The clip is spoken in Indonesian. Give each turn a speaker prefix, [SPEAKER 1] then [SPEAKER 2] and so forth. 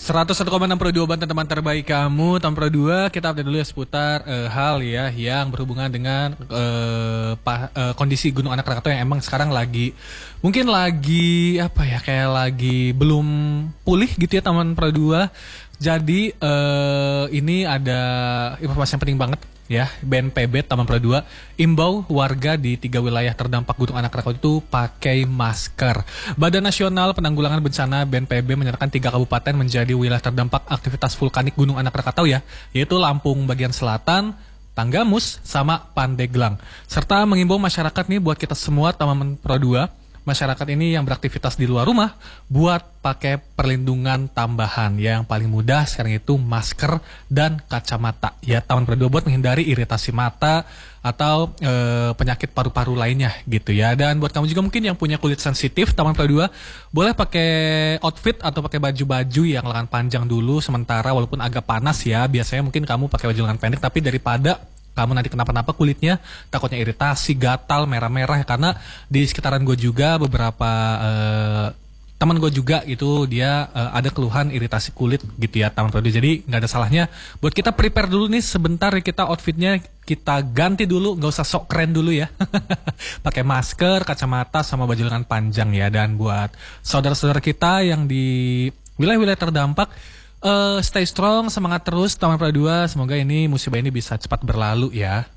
[SPEAKER 1] 101,6 Pro 2 Banten, teman terbaik kamu. Tahun Pro 2 kita update dulu ya seputar hal ya yang berhubungan dengan kondisi Gunung Anak Krakatau yang emang sekarang mungkin lagi kayak lagi belum pulih gitu ya teman Pro 2. Jadi ini ada informasi yang penting banget ya. BNPB Taman Pro 2 imbau warga di 3 wilayah terdampak Gunung Anak Krakatau itu pakai masker. Badan Nasional Penanggulangan Bencana BNPB menyatakan 3 kabupaten menjadi wilayah terdampak aktivitas vulkanik Gunung Anak Krakatau ya, yaitu Lampung bagian selatan, Tanggamus, sama Pandeglang. Serta mengimbau masyarakat nih buat kita semua Taman Pro 2, masyarakat ini yang beraktivitas di luar rumah buat pakai perlindungan tambahan. Yang paling mudah sekarang itu masker dan kacamata ya Taman Pro 2 buat menghindari iritasi mata atau penyakit paru-paru lainnya gitu ya. Dan buat kamu juga mungkin yang punya kulit sensitif, Taman Pro 2 boleh pakai outfit atau pakai baju-baju yang lengan panjang dulu sementara, walaupun agak panas ya. Biasanya mungkin kamu pakai baju lengan pendek, tapi daripada kamu nanti kenapa-napa kulitnya, takutnya iritasi, gatal, merah-merah ya. Karena di sekitaran gue juga beberapa teman gue juga itu dia ada keluhan iritasi kulit gitu ya Taman Pro 2. Jadi nggak ada salahnya buat kita prepare dulu nih sebentar ya, kita outfitnya kita ganti dulu, nggak usah sok keren dulu ya. Pakai masker, kacamata, sama baju lengan panjang ya. Dan buat saudara-saudara kita yang di wilayah-wilayah terdampak, stay strong, semangat terus Taman Pro 2. Semoga ini musibah ini bisa cepat berlalu ya.